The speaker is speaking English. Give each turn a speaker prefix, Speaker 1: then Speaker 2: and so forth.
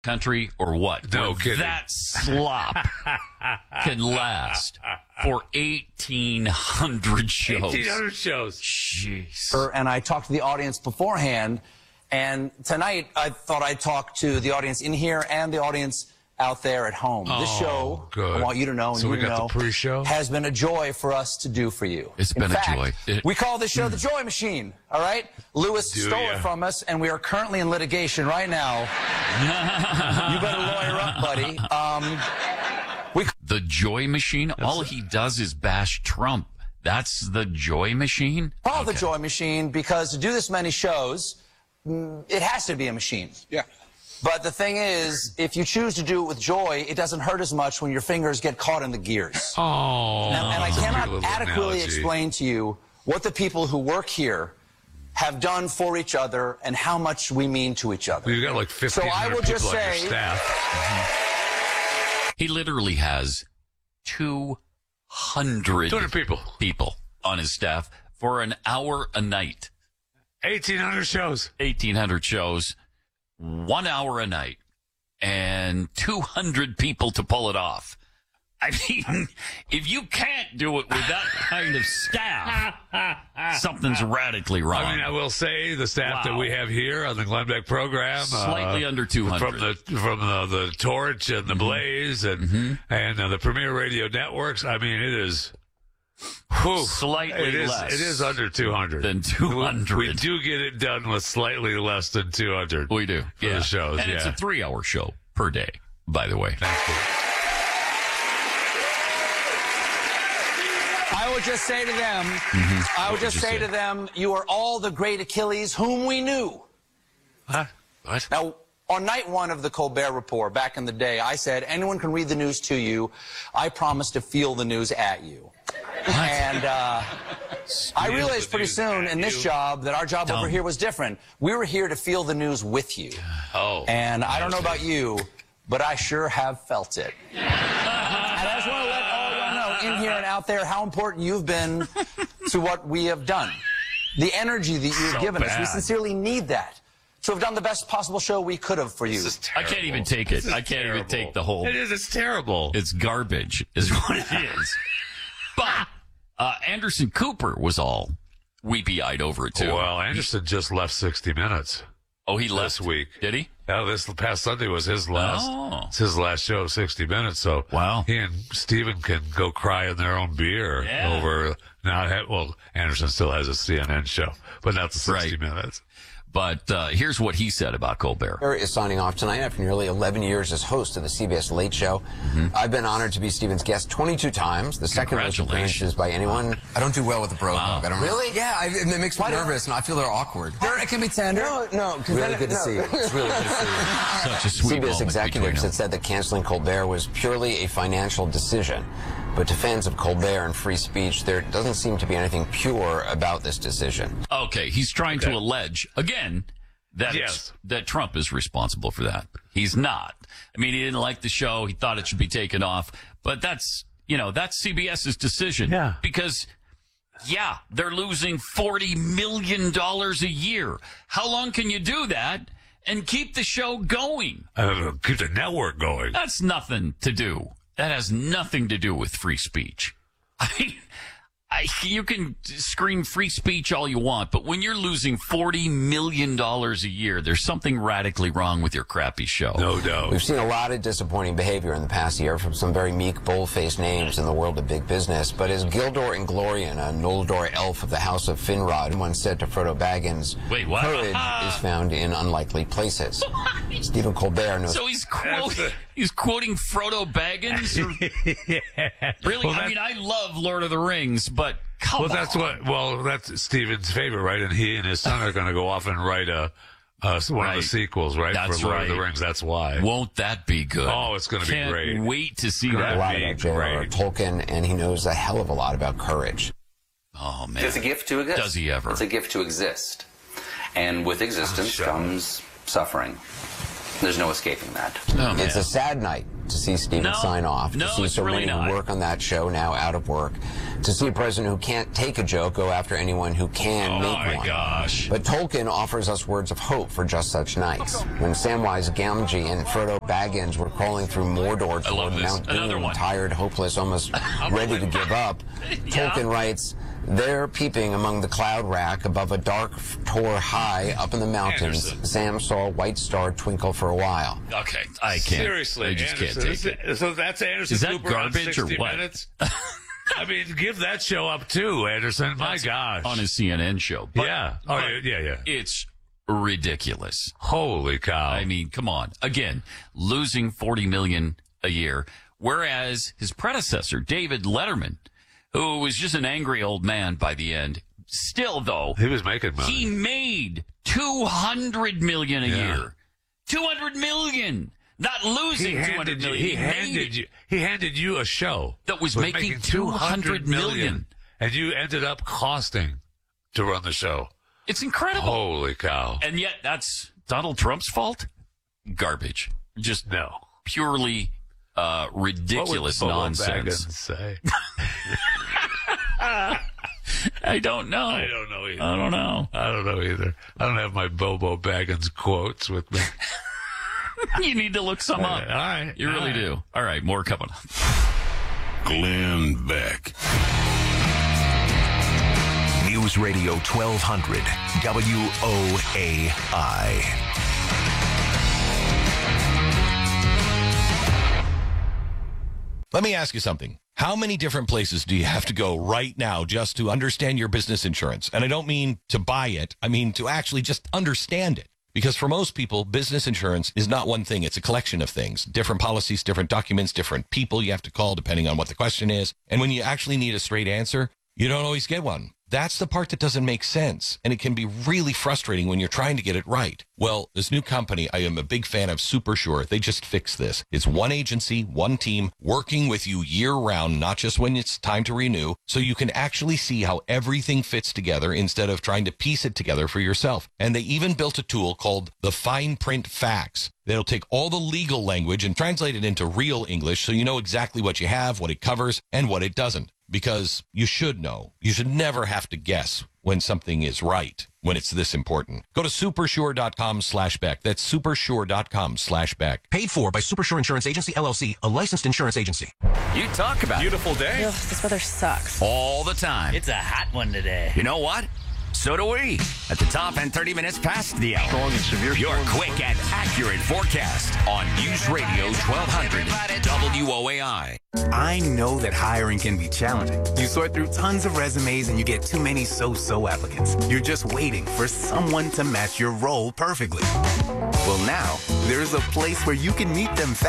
Speaker 1: country or what?
Speaker 2: No
Speaker 1: Where
Speaker 2: kidding.
Speaker 1: That slop can last for 1,800 shows.
Speaker 2: 1,800 shows.
Speaker 1: Jeez.
Speaker 3: And I talked to the audience beforehand, and tonight I thought I'd talk to the audience in here and the audience out there at home. This show,
Speaker 2: good.
Speaker 3: I want you to know, and
Speaker 2: So
Speaker 3: you
Speaker 2: we
Speaker 3: to
Speaker 2: got
Speaker 3: know,
Speaker 2: the pre-show?
Speaker 3: has been a joy for us to do for you.
Speaker 1: It's been
Speaker 3: In
Speaker 1: a
Speaker 3: fact,
Speaker 1: joy.
Speaker 3: We call this show the Joy Machine, all right? Lewis stole it from us, and we are currently in litigation right now. You better lawyer up, buddy.
Speaker 1: The Joy Machine? All he does is bash Trump. That's the Joy Machine?
Speaker 3: Call it the Joy Machine because to do this many shows, it has to be a machine.
Speaker 4: Yeah.
Speaker 3: But the thing is, if you choose to do it with joy, it doesn't hurt as much when your fingers get caught in the gears.
Speaker 2: Oh.
Speaker 3: And I
Speaker 2: that's a
Speaker 3: cannot
Speaker 2: good little
Speaker 3: adequately
Speaker 2: analogy.
Speaker 3: explain to you what the people who work here have done for each other and how much we mean to each other.
Speaker 2: Well, you've got like 1,500
Speaker 3: So I will
Speaker 2: people
Speaker 3: just
Speaker 2: on your
Speaker 3: say-
Speaker 2: staff.
Speaker 1: He literally has 200
Speaker 2: people
Speaker 1: on his staff for an hour a night.
Speaker 2: 1,800 shows.
Speaker 1: 1,800 shows, 1 hour a night, and 200 people to pull it off. I mean, if you can't do it with that kind of staff, something's radically wrong.
Speaker 2: I mean, I will say the staff that we have here on the Glenn Beck program,
Speaker 1: Slightly under 200.
Speaker 2: from the Torch and the Blaze and the Premier Radio Networks. I mean, it is
Speaker 1: Slightly less.
Speaker 2: It is under 200
Speaker 1: than 200.
Speaker 2: We do get it done with slightly less than 200.
Speaker 1: We do.
Speaker 2: For the shows,
Speaker 1: and it's a 3-hour show per day, by the way.
Speaker 2: Thank you.
Speaker 3: I would just say to them, you are all the great Achilles whom we knew.
Speaker 2: Huh? What?
Speaker 3: Now, on night one of the Colbert Report, back in the day, I said, anyone can read the news to you. I promise to feel the news at you. And I realized pretty soon in this job that our job over here was different. We were here to feel the news with you.
Speaker 1: Oh.
Speaker 3: And I don't know about you, but I sure have felt it. And I just want to let all y'all know in here and out there how important you've been to what we have done. The energy that you've given us, we sincerely need that. To have done the best possible show we could have for you.
Speaker 1: I can't even take it. I can't even take the whole.
Speaker 2: It is. It's terrible.
Speaker 1: It's garbage, is what it is. But Anderson Cooper was all weepy-eyed over it, too.
Speaker 2: Well, Anderson just left 60 Minutes.
Speaker 1: Oh, he left
Speaker 2: this week.
Speaker 1: Did he?
Speaker 2: Yeah, this past Sunday was his last.
Speaker 1: Oh.
Speaker 2: It's his last show, 60 Minutes. So
Speaker 1: wow,
Speaker 2: he and Steven can go cry in their own beer over not. Well, Anderson still has a CNN show, but not the 60 Minutes.
Speaker 1: But here's what he said about Colbert.
Speaker 5: Is signing off tonight after nearly 11 years as host of the CBS Late Show. I've been honored to be Steven's guest 22 times, the second most appearances by anyone.
Speaker 6: I don't don't do well with the bro hug. I don't
Speaker 5: Really?
Speaker 6: Yeah, it makes me nervous, and I feel they're awkward.
Speaker 3: It can be tender.
Speaker 5: No,
Speaker 3: Really good to see you. It's really good to see you.
Speaker 1: Such a sweet
Speaker 5: CBS
Speaker 1: moment
Speaker 5: executives
Speaker 1: between
Speaker 5: had said that canceling Colbert was purely a financial decision. But to fans of Colbert and free speech, there doesn't seem to be anything pure about this decision.
Speaker 1: Okay, he's trying to allege, again, that that Trump is responsible for that. He's not. I mean, he didn't like the show. He thought it should be taken off. But that's, that's CBS's decision.
Speaker 2: Yeah.
Speaker 1: Because, they're losing $40 million a year. How long can you do that and keep the show going?
Speaker 2: Keep the network going.
Speaker 1: That's nothing to do. That has nothing to do with free speech. I mean, you can scream free speech all you want, but when you're losing $40 million a year, there's something radically wrong with your crappy show.
Speaker 2: No doubt.
Speaker 5: We've seen a lot of disappointing behavior in the past year from some very meek, bold-faced names in the world of big business. But as Gildor Inglorian, a Noldor elf of the House of Finrod, once said to Frodo Baggins,
Speaker 1: wait, what?
Speaker 5: Courage is found in unlikely places. Stephen Colbert knows...
Speaker 1: So he's quoting Frodo Baggins? Really?
Speaker 2: Well,
Speaker 1: I mean, I love Lord of the Rings, but come on.
Speaker 2: That's Stephen's favorite, right? And he and his son are going to go off and write one of the sequels, right?
Speaker 1: That's
Speaker 2: for Lord of the Rings. That's why.
Speaker 1: Won't that be good?
Speaker 2: Oh, it's going to be great.
Speaker 1: Can't wait to see
Speaker 5: a
Speaker 1: that.
Speaker 5: lot about J.R.R. Tolkien, and he knows a hell of a lot about courage.
Speaker 1: Oh, man.
Speaker 7: It's a gift to exist.
Speaker 1: Does he ever?
Speaker 7: It's a gift to exist. And with existence comes suffering. There's no escaping that.
Speaker 5: It's a sad night to see Stephen sign off, to see so many who work on that show now out of work, to see a president who can't take a joke go after anyone who can make one.
Speaker 1: Oh, my gosh.
Speaker 5: But Tolkien offers us words of hope for just such nights. When Samwise Gamgee and Frodo Baggins were crawling through Mordor toward Mount Doom, tired, hopeless, almost ready to give up, Tolkien writes, there, peeping among the cloud rack above a dark tor high up in the mountains, Sam saw a white star twinkle for a while.
Speaker 1: Okay, I can't.
Speaker 2: Seriously,
Speaker 1: I just
Speaker 2: Anderson,
Speaker 1: can't take it.
Speaker 2: So that's Anderson
Speaker 1: Is that
Speaker 2: Cooper
Speaker 1: garbage
Speaker 2: on 60
Speaker 1: or what?
Speaker 2: Minutes? I mean, give that show up too, Anderson. My gosh.
Speaker 1: On his CNN show. But,
Speaker 2: yeah.
Speaker 1: It's ridiculous.
Speaker 2: Holy cow.
Speaker 1: I mean, come on. Again, losing $40 million a year, whereas his predecessor, David Letterman, who was just an angry old man by the end, still, though,
Speaker 2: he was making money.
Speaker 1: He made $200 million a year. $200 million. Not losing $200 million.
Speaker 2: He handed you a show
Speaker 1: that was making $200 million.
Speaker 2: And you ended up costing to run the show.
Speaker 1: It's incredible.
Speaker 2: Holy cow.
Speaker 1: And yet that's Donald Trump's fault? Garbage. Just purely ridiculous nonsense.
Speaker 2: Say?
Speaker 1: I don't know.
Speaker 2: I don't know either.
Speaker 1: I don't know.
Speaker 2: I don't know either. I don't have my Bobo Baggins quotes with me.
Speaker 1: You need to look some up.
Speaker 2: All right.
Speaker 1: You really do. All right, more coming up.
Speaker 4: Glenn Beck. News Radio 1200 WOAI.
Speaker 8: Let me ask you something. How many different places do you have to go right now just to understand your business insurance? And I don't mean to buy it. I mean to actually just understand it. Because for most people, business insurance is not one thing. It's a collection of things. Different policies, different documents, different people you have to call depending on what the question is. And when you actually need a straight answer, you don't always get one. That's the part that doesn't make sense. And it can be really frustrating when you're trying to get it right. Well, this new company, I am a big fan of SuperSure. They just fixed this. It's one agency, one team, working with you year round, not just when it's time to renew, so you can actually see how everything fits together instead of trying to piece it together for yourself. And they even built a tool called the Fine Print Facts that'll take all the legal language and translate it into real English so you know exactly what you have, what it covers, and what it doesn't. Because you should know. You should never have to guess when something is right, when it's this important. Go to supersure.com/Beck. That's supersure.com/Beck.
Speaker 9: Paid for by Supersure Insurance Agency, LLC, a licensed insurance agency.
Speaker 10: You talk about
Speaker 11: beautiful day.
Speaker 10: Ugh,
Speaker 11: this weather sucks.
Speaker 10: All the time.
Speaker 11: It's a hot one today.
Speaker 10: You know what? So do we. At the top and 30 minutes past the hour.
Speaker 12: Strong and severe
Speaker 10: Your quick and accurate forecast on News Radio 1200 WOAI.
Speaker 13: I know that hiring can be challenging. You sort through tons of resumes and you get too many so-so applicants. You're just waiting for someone to match your role perfectly. Well, now, there's a place where you can meet them fast.